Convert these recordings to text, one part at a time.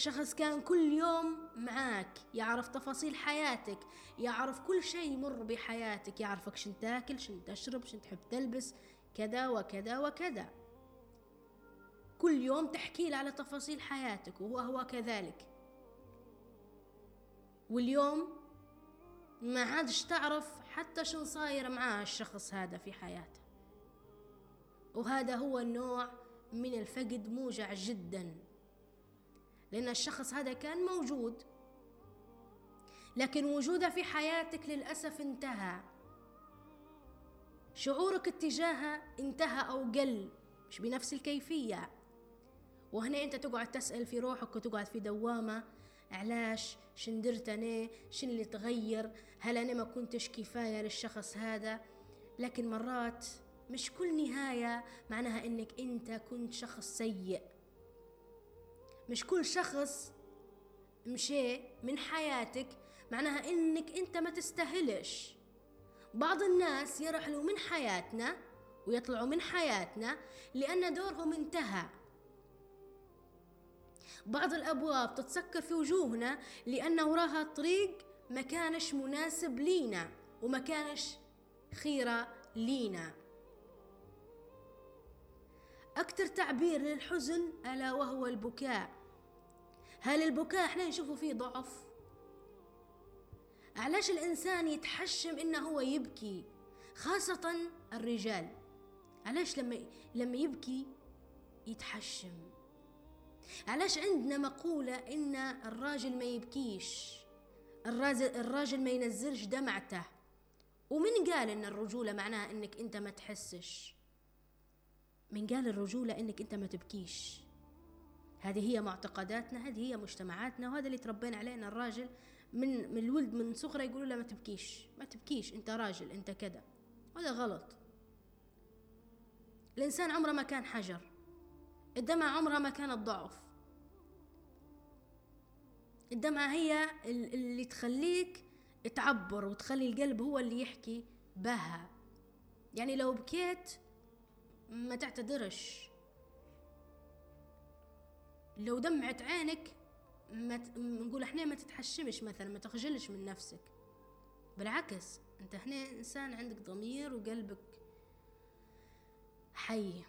شخص كان كل يوم معاك، يعرف تفاصيل حياتك، يعرف كل شيء يمر بحياتك، يعرفك شن تاكل، شن تشرب، شن تحب تلبس، كذا وكذا وكذا. كل يوم تحكي له على تفاصيل حياتك وهو كذلك. واليوم ما عادش تعرف حتى شن صاير معاه الشخص هذا في حياته. وهذا هو النوع من الفقد موجع جدا، لأن الشخص هذا كان موجود، لكن وجوده في حياتك للأسف انتهى. شعورك اتجاهه انتهى أو قل، مش بنفس الكيفية. وهنا أنت تقعد تسأل في روحك وتقعد في دوامة، علاش؟ شن درت أنا؟ شن اللي تغير؟ هل أنا ما كنتش كفاية للشخص هذا؟ لكن مرات مش كل نهاية معناها أنك أنت كنت شخص سيء. مش كل شخص مشي من حياتك معناها أنك أنت ما تستاهلش. بعض الناس يرحلوا من حياتنا ويطلعوا من حياتنا لأن دورهم انتهى. بعض الأبواب تتسكر في وجوهنا لأن وراها طريق ما كانش مناسب لينا وما كانش خيرة لينا. أكتر تعبير للحزن ألا وهو البكاء. هل البكاء احنا نشوفه فيه ضعف؟ علاش الإنسان يتحشم إنه هو يبكي، خاصة الرجال؟ علاش لما يبكي يتحشم؟ علاش عندنا مقولة إن الراجل ما يبكيش، الراجل ما ينزلش دمعته؟ ومن قال إن الرجولة معناها إنك أنت ما تحسش؟ من قال الرجولة إنك أنت ما تبكيش؟ هذه هي معتقداتنا، هذه هي مجتمعاتنا، وهذا اللي تربينا عليه. إن الراجل من الولد من صغره يقولوا له ما تبكيش، ما تبكيش، أنت راجل، أنت كذا. هذا غلط. الإنسان عمره ما كان حجر، الدمعة عمرها ما كانت ضعف. الدمعة هي اللي تخليك تعبر وتخلي القلب هو اللي يحكي بها. يعني لو بكيت ما تعتذرش، لو دمعت عينك نقول احنا ما تتحشمش مثلا، ما تخجلش من نفسك. بالعكس، انت هنا انسان عندك ضمير وقلبك حي.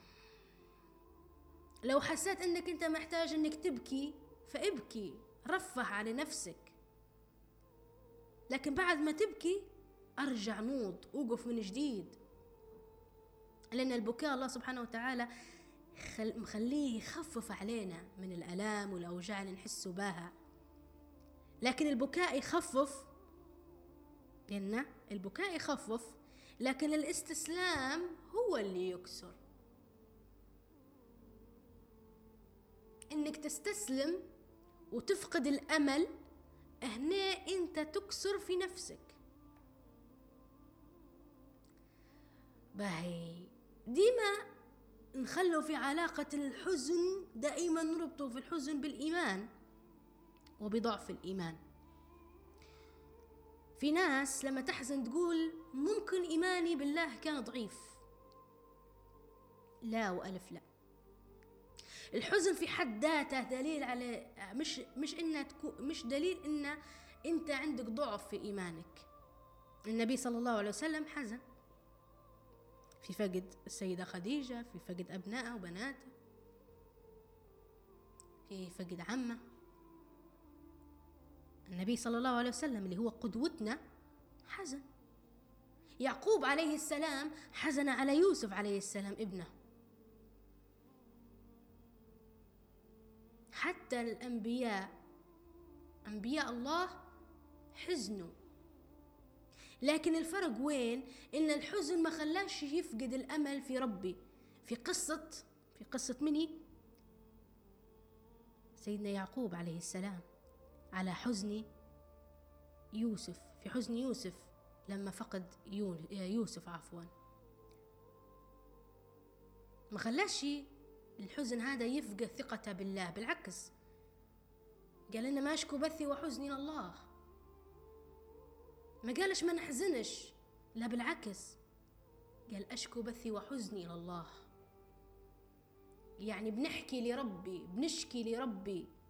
لو حسيت انك انت محتاج انك تبكي فابكي، رفه على نفسك. لكن بعد ما تبكي ارجع نوض، اوقف من جديد. لان البكاء الله سبحانه وتعالى مخليه يخفف علينا من الالام والاوجاع اللي نحس بها. لكن البكاء يخفف، لان البكاء يخفف، لكن الاستسلام هو اللي يكسر. انك تستسلم وتفقد الامل، هنا انت تكسر في نفسك. باهي ديما نخلوا في علاقة الحزن، دائما نربطه في الحزن بالإيمان وبضعف الإيمان. في ناس لما تحزن تقول ممكن إيماني بالله كان ضعيف. لا وألف لا. الحزن في حد ذاته دليل على مش دليل إن أنت عندك ضعف في إيمانك. النبي صلى الله عليه وسلم حزن في فقد السيدة خديجة، في فقد أبنائه وبناته، في فقد عمه. النبي صلى الله عليه وسلم اللي هو قدوتنا حزن. يعقوب عليه السلام حزن على يوسف عليه السلام ابنه. حتى الأنبياء، أنبياء الله حزنوا. لكن الفرق وين؟ إن الحزن ما خلاش يفقد الأمل في ربي. في قصة مني سيدنا يعقوب عليه السلام على حزن يوسف، في حزن يوسف لما فقد يوسف ما خلاش الحزن هذا يفقد ثقته بالله. بالعكس، قال إن ما أشكو بثي وحزني إلى الله. ما قالش ما نحزنش، لا بالعكس، قال أشكو بثي وحزني إلى الله. يعني بنحكي لربي، بنشكي لربي